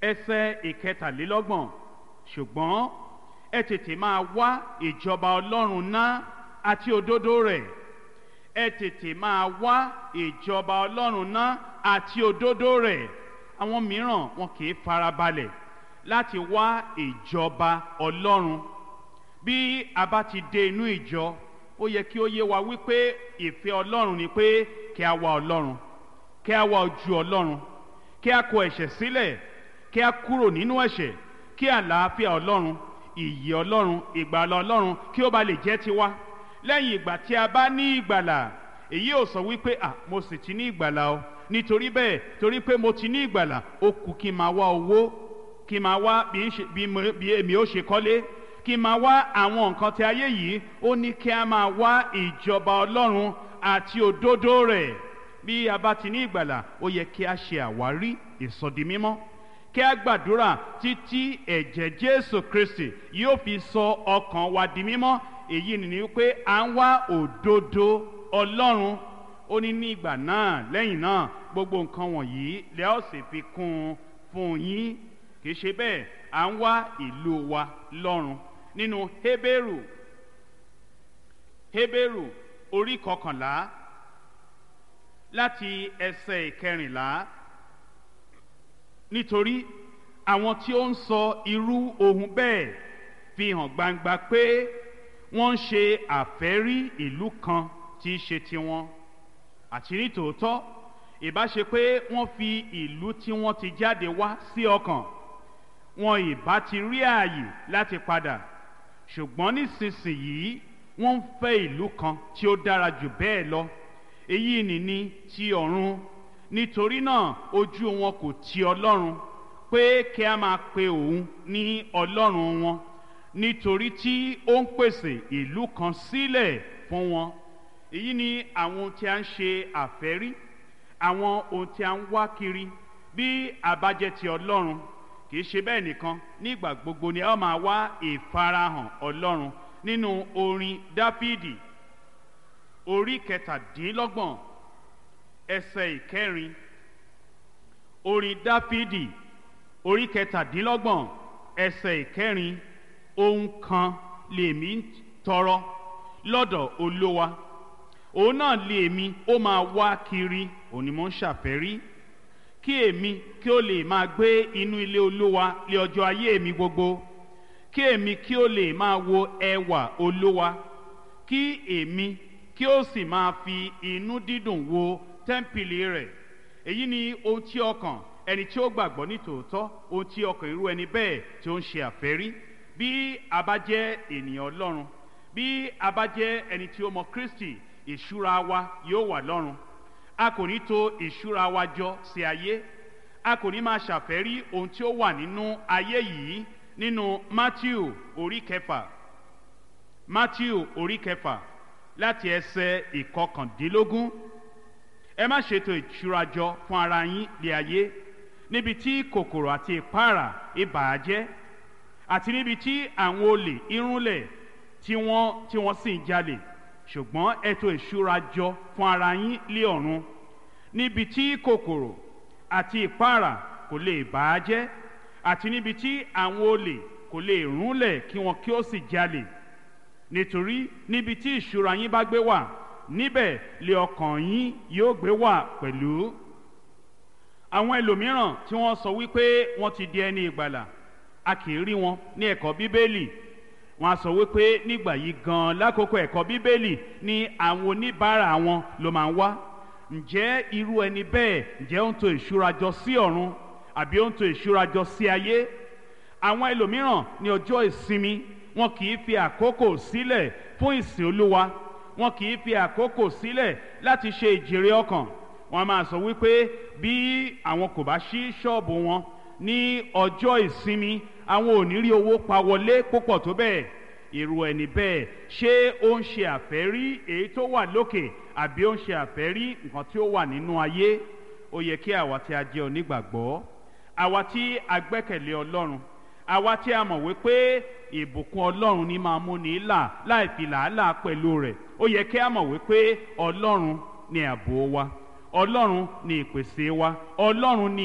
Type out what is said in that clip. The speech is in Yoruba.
ẹsẹ̀ ìkẹtàlélọ́gbọ̀n, ṣùgbọ́n ẹ tètè máa wá ìjọba Ọlọ́run náà àti òdodo rẹ̀. Ẹ tètè máa wá ìjọba Ọlọ́run náà àti òdodo rẹ̀. Àwọn mìíràn wọn kì í farabalẹ̀ láti wá ìjọba Ọlọ́run. Bí a bá ti dé inú ìjọ, ó yẹ kí ó yé wa wípé ìfẹ́ Ọlọ́run ni pé kí a wá Ọlọ́run, kí a wá ojú Ọlọ́run, kí a kọ ẹ̀ṣẹ̀ sílẹ̀, kí a kúrò nínú ẹ̀ṣẹ̀, kí àlàáfíà Ọlọ́run, ìyè Ọlọ́run, ìgbàlà Ọlọ́run kí ó ba lè jẹ́ tiwa. Lẹ́yìn ìgbà tí a bá ní ìgbàlà, èyí ò sọ wípé mo sì ti ní ìgbàlà o, nítorí bẹ́ẹ̀ torí pé mo ti ní ìgbàlà ó kù kí n máa wá owó, kí n máa wá bí èmi ó ṣe kọ́lé, kí n máa wá àwọn nǹkan tí ayé yìí. Ó ní kí a máa wá ìjọba Ọlọ́run àti òdodo rẹ̀. Bí a bá ti ní ìgbàlà, ó yẹ kí a ṣe àwárí ìsọdimímọ́, kí a gbàdúrà títí ẹ̀jẹ̀ Jésù Kristi yóò fi sọ ọkàn wa di mímọ́. Èyí ni wípé à ń wá òdodo Ọlọ́run. Ó ní ní ìgbà náà, lẹ́yìn náà, gbogbo nǹkan wọ̀nyí lẹ́ ó sì fi kún un fún yín. Kì í ṣe bẹ́ẹ̀, à ń wá ìlú wa lọ́run. Nínú Hébérù orí 11 láti ẹsẹ̀ 14, nítorí àwọn tí ó ń sọ irú ohun bẹ́ẹ̀ fi hàn gbangba pé wọ́n ń ṣe àfẹ́rí ìlú kan tí í ṣe tiwọn. Àti ní tòótọ́, ìbá ṣe pé wọ́n fi ìlú tí wọ́n ti jáde wá sí ọkàn, wọn ìbá ti rí ààyè láti padà. Ṣùgbọ́n nísinsìnyí wọ́n ń fẹ́ ìlú kan tí ó dára jù bẹ́ẹ̀ lọ. Èyí ni ti ọ̀run. Nítorí náà ojú wọn kò ti Ọlọ́run pé kí a máa pe òun ní Ọlọ́run wọn, nítorí tí ó ń pèsè ìlú kan sílẹ̀ fún wọn. Èyí ni àwọn ohun tí a ń ṣe àfẹ́rí, àwọn ohun tí a ń wá kiri. Bí a bá jẹ́ ti Ọlọ́run, kì í ṣe bẹ́ẹ̀ nìkan, nígbà gbogbo ni a ó máa wá ìfarahàn Ọlọ́run. Nínú orin Dáfídì orí 27 ẹsẹ̀ 4, orin Dáfídì orí 27 ẹsẹ̀ 4, ohun kan lèmi ń tọrọ lọ́dọ̀ Olúwa, òun náà lèmi ó máa wá kiri, òun ni mo ń ṣàfẹ́rí, kí èmi kí ó lè máa gbé inú ilé Olúwa lé ọjọ́ ayé mi gbogbo, kí èmi kí ó lè máa wo ẹwà Olúwa, kí èmi kí ó sì máa fi inú dídùn wo tẹ́ḿpìlì rẹ̀. Èyí ni ohun tí ọkàn ẹni tí ó gbàgbọ́ ní tòótọ́, ohun tí ọkàn irú ẹni bẹ́ẹ̀ tí ó ń ṣe àfẹ́rí. Bí a bá jẹ́ ènìyàn Ọlọ́run, bí a bá jẹ́ ẹni tí ó mọ Kristi, ìṣúra wa yóò wà lọ́run. A kò ní tò ìṣúra wa jọ sí ayé. A kò ní máa ṣàfẹ́rí ohun tí ó wà nínú ayé yìí. Nínú Mátíù orí 6 láti ẹsẹ̀ 19, ẹ má ṣètò ìṣúra jọ fún ara yín lé ayé, níbi tí kòkòrò àti ìpáàrà ìbà á jẹ́, àti níbi tí àwọn olè irúnlẹ̀ tí wọ́n sì ń jalè. Ṣùgbọ́n ẹ tò ìṣúra jọ fún ara yín lé ọ̀run, níbi tí kòkòrò àti ìpáàrà kò lè bà á jẹ́, àti níbi tí àwọn olè kò lè rúnlẹ̀ kí wọn kí ó sì jalè. Nítorí níbi tí ìṣúra yín bá gbé wà, níbẹ̀ lé ọkàn yín yóò gbé wà pẹ̀lú. Àwọn ẹlòmíràn tí wọ́n sọ wípé wọ́n ti di ẹni ìgbàlà, a kì í rí wọn ní ẹ̀kọ́ Bíbélì. Wọ́n á sọ wípé nígbà yìí gan lákòókò ẹ̀kọ́ Bíbélì ni àwọn oníbàárà wọn ló máa ń wá. Ǹjẹ́ irú ẹni bẹ́ẹ̀, ǹjẹ́ ó ń tò ìṣúra jọ sí ọ̀run àbí ó ń tò ìṣúra jọ sí ayé? Àwọn ẹlòmíràn ní ọjọ́ ìsinmi, wọn kì í fi àkókò sílẹ̀ fún ìsìn Olúwa, wọn kì í fi àkókò sílẹ̀ láti ṣe ìjèrè ọkàn. Wọ́n máa sọ wípé bí àwọn kò bá ṣí ṣọ́ọ̀bù wọn ní ọjọ́ ìsinmi, àwọn ò ní rí owó pa wọlé púpọ̀ tó bẹ́ẹ̀. Irú ẹni bẹ́ẹ̀, ṣé ó ń ṣe àfẹ́rí èyí tó wà lókè àbí ó ń ṣe àfẹ́rí nǹkan tí ó wà nínú ayé? Ó yẹ kí àwa tí a jẹ́ onígbàgbọ́, àwa tí a gbẹ́kẹ̀lé Ọlọ́run, àwa tí a mọ̀ wípé ìbùkún Ọlọ́run ní máa mú ní là láì fi làálàá pẹ̀lú rẹ̀, ó yẹ kí a mọ̀ wípé Ọlọ́run ni ààbò wa, Ọlọ́run ni ìpèsè wa, Ọlọ́run ni